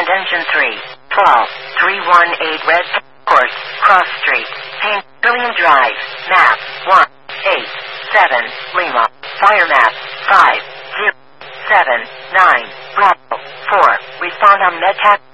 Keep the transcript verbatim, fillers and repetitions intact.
Command Engine three, twelve, three one eight Red Course, Cross Street, Paint, Billion Drive, Map, one, eight, seven, Lima, Fire Map, five, zero, seven, nine, Bravo, four, respond on MedTac.